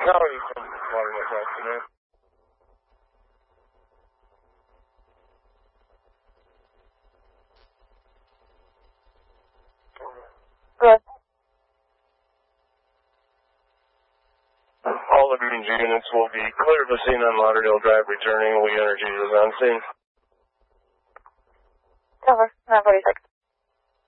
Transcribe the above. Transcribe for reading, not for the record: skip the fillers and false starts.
Tower, some water myself today. Good. All the Green G units will be clear of the scene on Lauderdale Drive returning. We Energy is on scene. Cover, 946.